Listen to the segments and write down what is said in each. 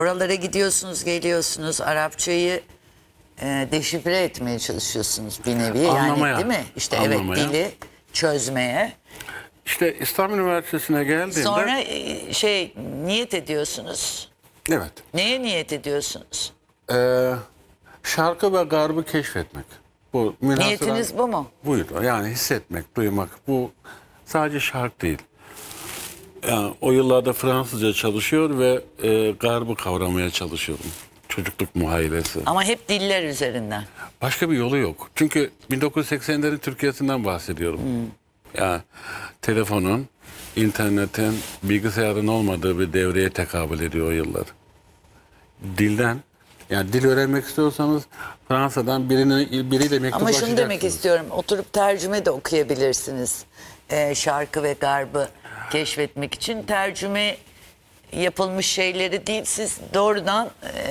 Oralara gidiyorsunuz, geliyorsunuz, Arapçayı deşifre etmeye çalışıyorsunuz bir nevi. Anlamaya. Yani değil mi? İşte Anlamaya. evet, dili çözmeye. İşte İstanbul Üniversitesi'ne geldiğimde... Sonra niyet ediyorsunuz. Evet. Neye niyet ediyorsunuz? Şarkı ve garbı keşfetmek. Bu münhasıran- Niyetiniz bu mu? Buydu. Yani hissetmek, duymak. Bu sadece şarkı değil. Yani o yıllarda Fransızca çalışıyor ve garbı kavramaya çalışıyorum. Çocukluk muhayyilesi. Ama hep diller üzerinden. Başka bir yolu yok. Çünkü 1980'lerin Türkiye'sinden bahsediyorum. Yani telefonun, internetin, bilgisayarın olmadığı bir devreye tekabül ediyor o yıllar. Dilden, yani dil öğrenmek istiyorsanız Fransa'dan biriyle mektuplaşacaksınız. Ama şunu demek istiyorum. Oturup tercüme de okuyabilirsiniz. Şarkı ve garbı keşfetmek için tercüme yapılmış şeyleri değil, siz doğrudan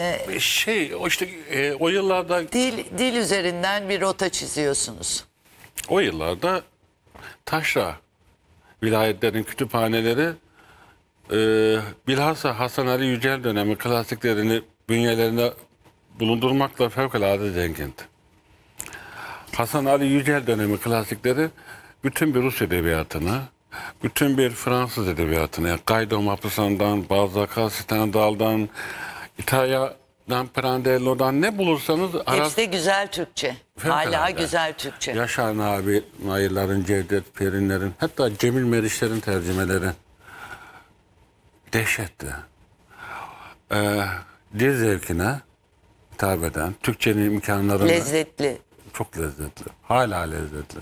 O yıllarda dil üzerinden bir rota çiziyorsunuz. taşra vilayetlerin kütüphaneleri bilhassa Hasan Ali Yücel dönemi klasiklerini bünyelerinde bulundurmakla fevkalade zenginti. Hasan Ali Yücel dönemi klasikleri bütün bir Rus edebiyatını, bütün bir Fransız edebiyatını, yani Guido Maupassant'dan, Balzac'a, Stendhal'dan, İtalya'dan, Pirandello'dan ne bulursanız Hepsi de güzel Türkçe. Hala Fevkalade. güzel Türkçe. Yaşar Nair'lerin, Cevdet Perinler'in, hatta Cemil Meriçler'in tercümeleri dehşetti. Dil zevkine hitap eden, Türkçenin imkanlarını... Lezzetli. Çok lezzetli. Hala lezzetli.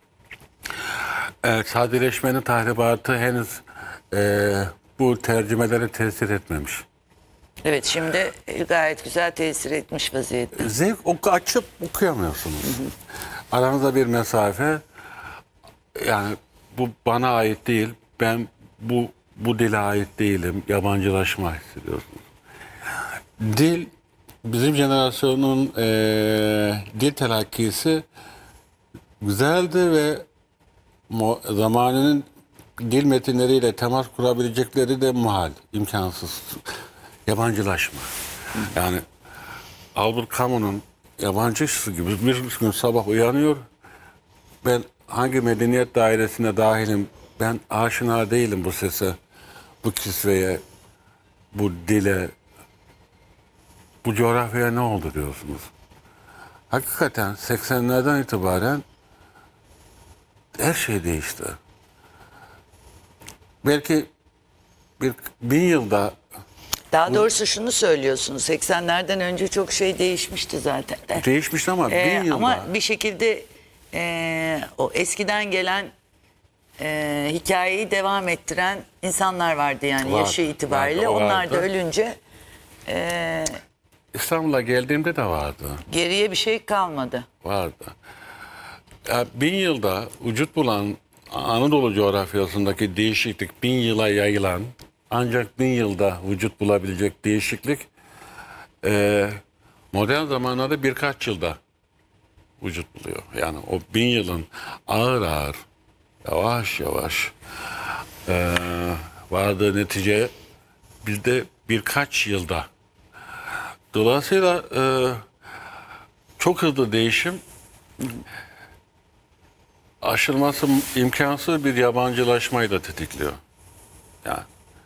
Sadeleşmenin tahribatı henüz bu tercümelere tesir etmemiş. Evet, şimdi gayet güzel tesir etmiş vaziyette. Zevk açıp okuyamıyorsunuz. Aranızda bir mesafe, yani bu bana ait değil, ben bu dile ait değilim, yabancılaşma hissediyorsunuz. Dil, bizim jenerasyonun dil telakkisi güzeldi ve zamanının dil metinleriyle temas kurabilecekleri de muhal, imkansız. Yabancılaşma. Yani Albert Camus'un Yabancısı gibi bir gün sabah uyanıyor, ben hangi medeniyet dairesine dahilim, ben aşina değilim bu sese, bu kisveye, bu dile, bu coğrafyaya ne oldu diyorsunuz. Hakikaten 80'lerden itibaren her şey değişti. Belki 1000 yılda... Daha doğrusu şunu söylüyorsunuz. 80'lerden önce çok şey değişmişti zaten de. Değişmişti ama 1000 yılda... Ama bir şekilde o eskiden gelen hikayeyi devam ettiren insanlar vardı yani Var, yaşı itibariyle. vardı, Onlar da vardı. ölünce İstanbul'a geldiğimde de vardı. geriye bir şey kalmadı. Vardı. 1000 yılda vücut bulan Anadolu coğrafyasındaki değişiklik 1000 yıla yayılan, ancak 1000 yılda vücut bulabilecek değişiklik modern zamanlarda birkaç yılda vücut buluyor. Yani o 1000 yılın ağır ağır, yavaş yavaş vardığı netice bizde birkaç yılda. Dolayısıyla çok hızlı değişim, aşılması imkansız bir yabancılaşmayı da tetikliyor. Yani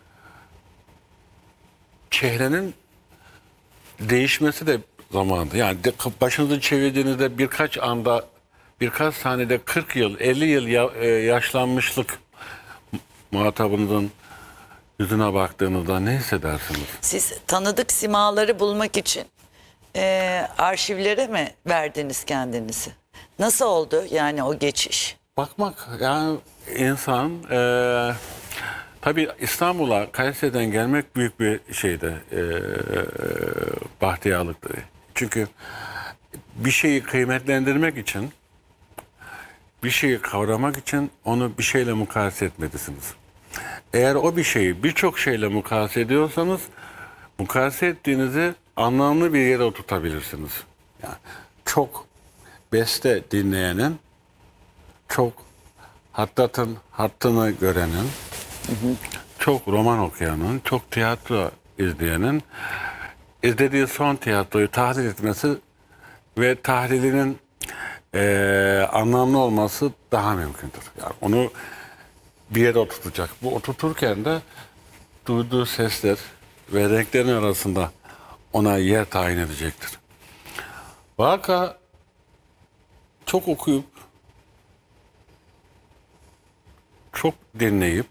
çehrenin değişmesi de zamanında. Yani başınızı çevirdiğinizde birkaç anda, birkaç saniyede 40 yıl, 50 yıl yaşlanmışlık muhatabınızın yüzüne baktığınızda ne hissedersiniz? Siz tanıdık simaları bulmak için arşivlere mi verdiniz kendinizi? Nasıl oldu yani o geçiş? Bakmak, yani insan tabii İstanbul'a Kayseri'den gelmek büyük bir şeydi, bahtiyarlıktı. Çünkü bir şeyi kıymetlendirmek için, bir şeyi kavramak için onu bir şeyle mukayese etmelisiniz. Eğer o bir şeyi birçok şeyle mukayese ediyorsanız, mukayese ettiğinizi anlamlı bir yere oturtabilirsiniz. Yani çok beste dinleyenin, çok Hattat'ın hattını görenin, çok roman okuyanın, çok tiyatro izleyenin izlediği son tiyatroyu tahlil etmesi ve tahlilinin anlamlı olması daha mümkündür. Yani onu bir yere oturtacak. Bu oturturken de duyduğu sesler ve renklerin arasında ona yer tayin edecektir. Vaka çok okuyup, çok dinleyip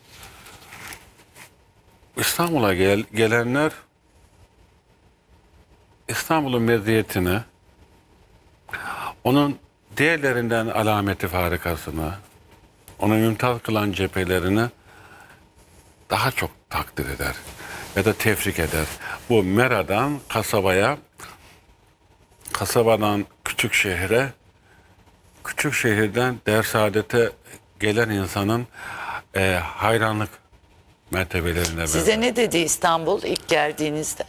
İstanbul'a gelenler İstanbul'un meziyetini, onun diğerlerinden alameti farikasını, onu mümtaz kılan cephelerini daha çok takdir eder ya da tefrik eder. Bu Mera'dan kasabaya, kasabadan küçük şehre, küçük şehirden Dersaadet'e gelen insanın hayranlık mertebelerine Size ne dedi İstanbul ilk geldiğinizde?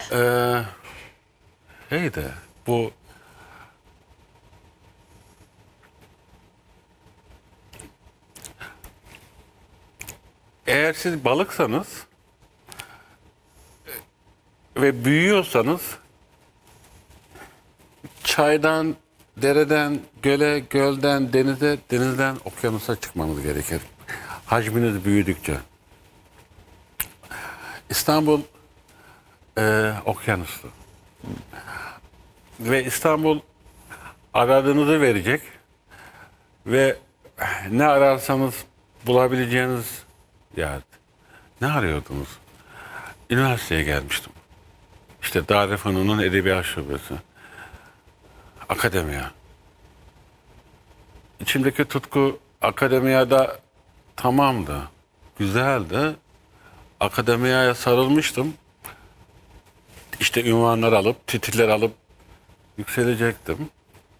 Neydi? Bu eğer siz balıksanız ve büyüyorsanız çaydan, dereden, göle, gölden, denize, denizden okyanusa çıkmanız gerekir. Hacminiz büyüdükçe. İstanbul okyanustu. Ve İstanbul aradığınızı verecek ve ne ararsanız bulabileceğiniz yer. Ne arıyordunuz? Üniversiteye gelmiştim. İşte Darülfünun'un Edebiyat Şubesi. Akademiya. İçimdeki tutku akademiyada tamamdı. Güzeldi. Akademiyaya sarılmıştım. İşte ünvanlar alıp, titiller alıp yükselecektim.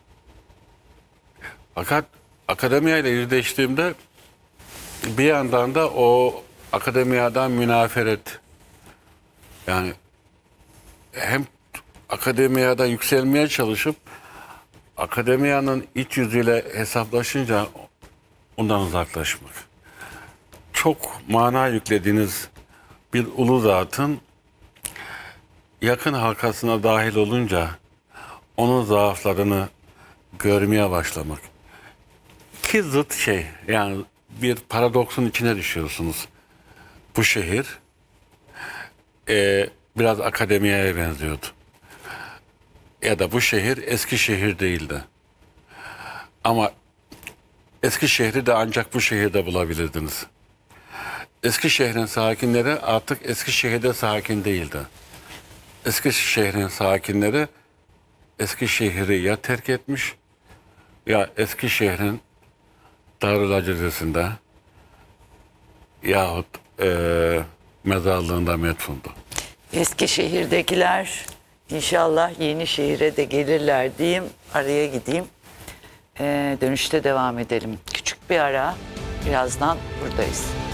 Fakat akademiyayla yüzleştiğimde bir yandan da o akademiyadan münaferet, yani hem akademiyada yükselmeye çalışıp akademiyanın iç yüzüyle hesaplaşınca ondan uzaklaşmak. Çok mana yüklediğiniz bir ulu zatın yakın halkasına dahil olunca onun zaaflarını görmeye başlamak. İki zıt şey, yani bir paradoksun içine düşüyorsunuz. Bu şehir biraz akademiyeye benziyordu. Ya da bu şehir eski şehir değildi. Ama eski şehri de ancak bu şehirde bulabilirdiniz. Eski şehrin sakinleri artık eski şehirde sakin değildi. Eski şehrin sakinleri eski şehri ya terk etmiş ya eski şehrin Darül Acizesi'nde yahut mezarlığında metfundu. Eskişehir'dekiler inşallah yeni şehire de gelirler diyeyim. Araya gideyim. Dönüşte devam edelim. Küçük bir ara. Birazdan buradayız.